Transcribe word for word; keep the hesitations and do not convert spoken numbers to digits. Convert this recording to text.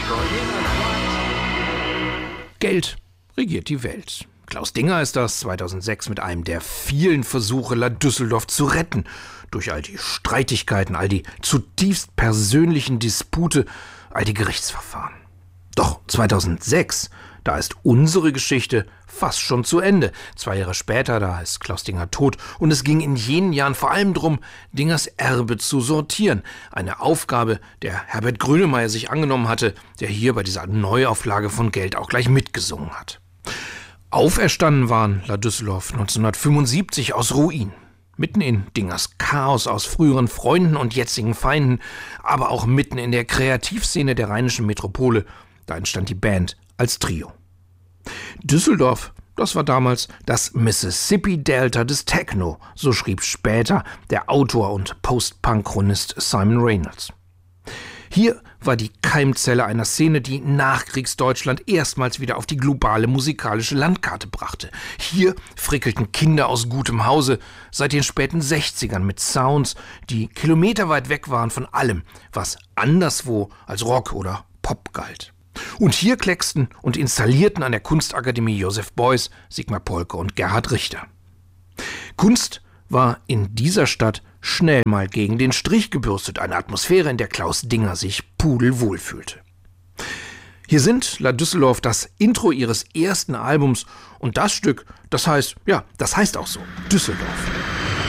Geld regiert die Welt. Klaus Dinger ist das zweitausendsechs mit einem der vielen Versuche, La Düsseldorf zu retten. Durch all die Streitigkeiten, all die zutiefst persönlichen Dispute, all die Gerichtsverfahren. Doch zweitausendsechs, da ist unsere Geschichte fast schon zu Ende. Zwei Jahre später, da ist Klaus Dinger tot und es ging in jenen Jahren vor allem darum, Dingers Erbe zu sortieren. Eine Aufgabe, der Herbert Grönemeyer sich angenommen hatte, der hier bei dieser Neuauflage von Geld auch gleich mitgesungen hat. Auferstanden waren La Düsseldorf neunzehnhundertfünfundsiebzig aus Ruin. Mitten in Dingers Chaos aus früheren Freunden und jetzigen Feinden, aber auch mitten in der Kreativszene der rheinischen Metropole, da entstand die Band als Trio. Düsseldorf, das war damals das Mississippi-Delta des Techno, so schrieb später der Autor und Post-Punk-Chronist Simon Reynolds. Hier war die Keimzelle einer Szene, die Nachkriegsdeutschland erstmals wieder auf die globale musikalische Landkarte brachte. Hier frickelten Kinder aus gutem Hause seit den späten sechzigern mit Sounds, die kilometerweit weg waren von allem, was anderswo als Rock oder Pop galt. Und hier klecksten und installierten an der Kunstakademie Josef Beuys, Sigmar Polke und Gerhard Richter. Kunst war in dieser Stadt schnell mal gegen den Strich gebürstet, eine Atmosphäre, in der Klaus Dinger sich pudelwohl fühlte. Hier sind La Düsseldorf, das Intro ihres ersten Albums und das Stück, das heißt, ja, das heißt auch so, Düsseldorf.